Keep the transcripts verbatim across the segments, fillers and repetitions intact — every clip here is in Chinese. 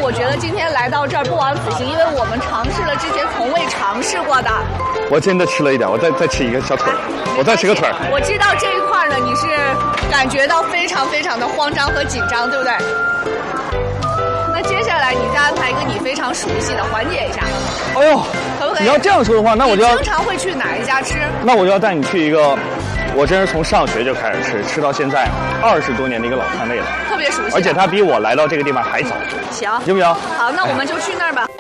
我觉得今天来到这儿不枉此行，因为我们尝试了之前从未尝试过的。 我真的吃了一点，我再再吃一个小腿，我再吃个腿。 我知道这一块呢，你是感觉到非常非常的慌张和紧张，对不对？那接下来你再安排一个你非常熟悉的，缓解一下。 哎呦， 可不可以？ 你要这样说的话，那我就要你经常会去哪一家吃？ 那我就要带你去一个，我真是从上学就开始吃，吃到现在二十多年的一个老摊位了， 特别熟悉。 而且它比我来到这个地方还早。 行， 行不行？ 好，那我们就去那儿吧。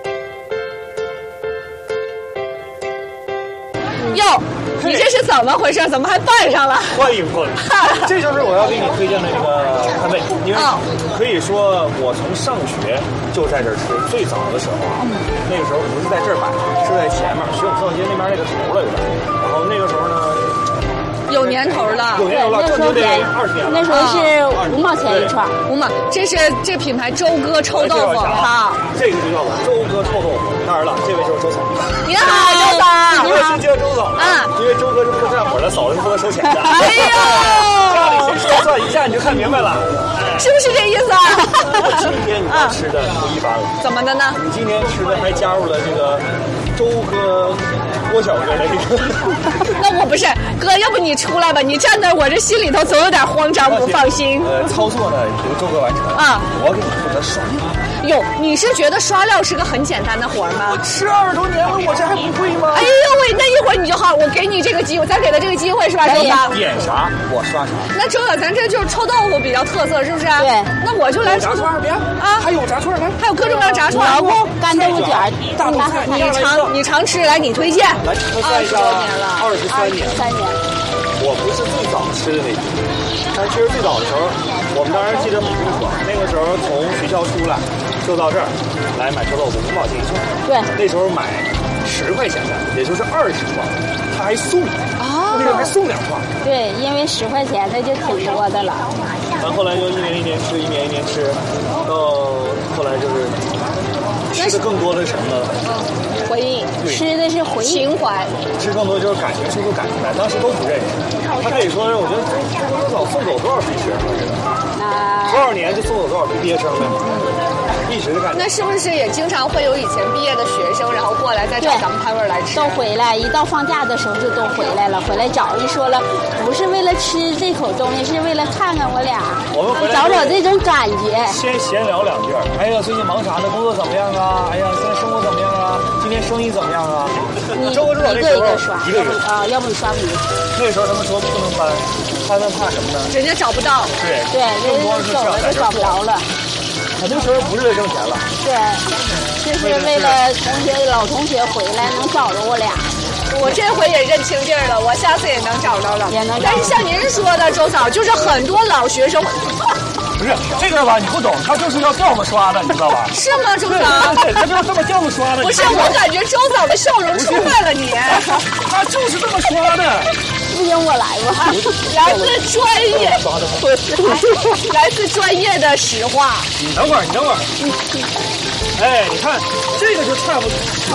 哟，你这是怎么回事？怎么还扮上了？ 换衣服了。这就是我要给你推荐的这个摊位，因为可以说我从上学就在这儿吃。最早的时候啊，那个时候不是在这儿摆，是在前面学武校街那边那个头了有点。然后那个时候呢， 有年头了， 有年头了，这就得二十年了。 那时候是五毛钱一串， 五毛。这是这品牌周哥臭豆腐哈， 这个就叫周哥臭豆腐。当然了，这位就是周嫂。 你好，周嫂。 我也是叫周嫂啊，因为周哥是破扇伙的，嫂子是负责收钱的。 哎呦， 家里先说算一下你就看明白了， 是不是这意思啊？ 今天你吃的不一般了。 怎么的呢？ 你今天吃的还加入了这个周哥、郭小哥的这个。 那我不是哥，要不你出来吧？你站那，我这心里头总有点慌张，不放心。 呃，操作呢由周哥完成啊， 我给你负责刷料。 哟，你是觉得刷料是个很简单的活吗？ 我吃二十多年了，我这还不会吗？ 哎呦喂，那一会儿你就好，我给你这个机会，再给他这个机会是吧，周嫂？ 点啥我刷啥。 那周嫂，咱这就是臭豆腐比较特色，是不是？ 对。 那我就来炸串别啊， 还有炸串来， 还有各种各样炸串， 蘑菇、干豆腐卷、 大豆菜， 你常你常吃，来你推荐。 来，二十多年了，二十三年， 三年。 我不是最早吃的那个，但其实最早的时候，我们当然记得很清楚，那个时候从学校出来就到这儿来买臭豆腐，五毛钱一串。 对， 那时候买十块钱的，也就是二十串，他还送啊，那个还送两串。 对，因为十块钱那就挺多的了。 完后来就一年一年吃，一年一年吃，到后来就是吃的更多的是什么呢？ 回忆， 吃的是回忆情怀， 吃更多就是感情，说出感情来。当时都不认识，他可以说是我觉得多少送走多少批学生， 啊， 多少年就送走多少批毕业生呗，一直的感觉。 那是不是也经常会有以前毕业的学生，然后过来再找咱们摊位来吃？ 都回来，一到放假的时候就都回来了，回来找一说了，不是为了吃这口东西，是为了看看我俩， 我们回来找找这种感觉。 先闲聊两句，哎呀，最近忙啥呢？工作怎么样啊？哎呀，现在生活怎么样啊？今天生意怎么样啊？ 你周哥知道一那时候个一个刷， 一个一个啊，要不你刷不赢。 那时候他们说不能搬，他们怕什么呢？ 人家找不到。 对对，人家走了就找不着了。 很多时候不是为挣钱了， 对，就是为了同学老同学回来能找着我俩。 我这回也认清地儿了，我下次也能找着了。 也能找着。 但是像您说的，周嫂，就是很多老学生。 不是这个吧？你不懂，他就是要这么刷的，你知道吧？ 是吗，周嫂？ 对，他就是这么这么刷的。 不是，我感觉周嫂的笑容出卖了你。 他就是这么刷的。 不行，我来吧。 来自专业，来自专业的实话。 你等会儿，你等会儿。哎，你看这个就差不多。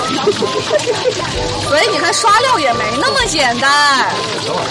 所以你看，刷料也没那么简单。 等会儿。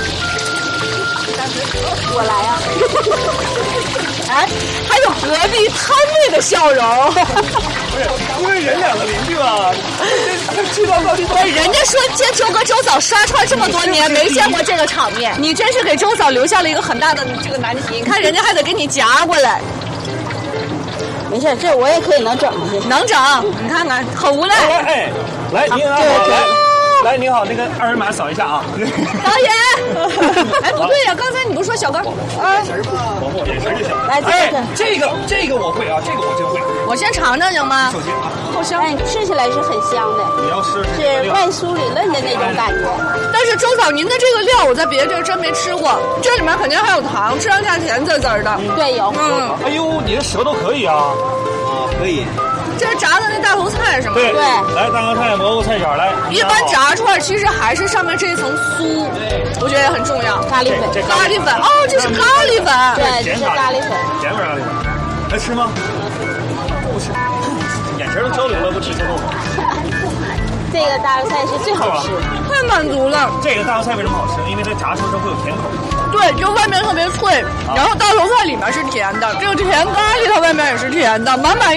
我来呀、 啊！哎，还有隔壁摊位的笑容。 不是，因为人两个邻居吧，这去到高地方。 人家说见周哥、周嫂刷串这么多年，没见过这个场面。你真是给周嫂留下了一个很大的这个难题。你看人家还得给你夹过来。 没事，这我也可以能整去， 能整。你看看，很无奈。 来，哎，来，您好，来。来，您好，那个二维码扫一下啊。 导演，哎，不对呀、啊，刚才你不是说小哥啊？ 眼神吧，往我眼神就行。 来， 哎，这个这个我会啊，这个我真会。 我先尝尝行吗？ 首先啊， 好香， 哎，吃起来是很香的。 你要试试是外酥里嫩的那种感觉。 但是周嫂，您的这个料我在别的地儿真没吃过，这里面肯定还有糖，吃上下甜滋滋的。 对，有。 嗯。 哎呦，你的舌头可以啊。啊，可以。 这是炸的那大头菜是吗？ 对对， 来大头菜、蘑菇菜卷来。 一般炸串其实还是上面这一层酥，我觉得也很重要。 咖喱粉， 咖喱粉，哦，这是咖喱粉。 对，这是咖喱粉。 甜味咖喱粉，来吃吗？不吃，眼神都交流了，不吃臭豆腐。 这个大头菜是最好吃， 太满足了。 这个大头菜为什么好吃？因为它炸出时候会有甜口。 对，就外面特别脆，然后大头菜里面是甜的，这个甜咖喱它外面也是甜的，满满。